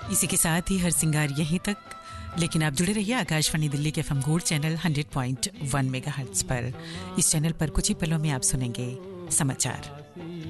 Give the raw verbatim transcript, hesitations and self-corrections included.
इसी के साथ ही हर सिंगार यहीं तक, लेकिन आप जुड़े रहिए आकाशवाणी दिल्ली के FM gold channel hundred point one megahertz पर। इस चैनल पर कुछ ही पलों में आप सुनेंगे समाचार।